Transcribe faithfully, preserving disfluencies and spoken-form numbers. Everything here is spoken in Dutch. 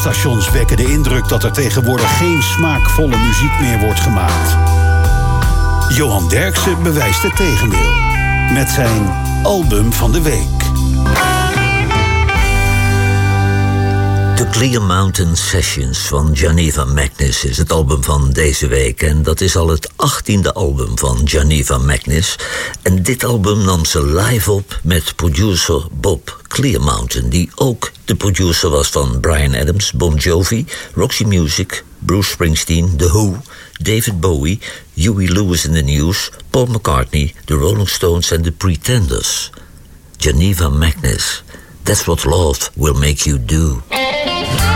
radiostations wekken de indruk dat er tegenwoordig geen smaakvolle muziek meer wordt gemaakt. Johan Derksen bewijst het tegendeel met zijn album van de week. The Clear Mountain Sessions van Geneva Magnus is het album van deze week. En dat is al het achttiende album van Geneva Magnus. En dit album nam ze live op met producer Bob Clearmountain, die ook de producer was van Bryan Adams, Bon Jovi, Roxy Music, Bruce Springsteen, The Who, David Bowie, Huey Lewis in the News, Paul McCartney, The Rolling Stones en The Pretenders. Geneva Magnus, That's What Love Will Make You Do.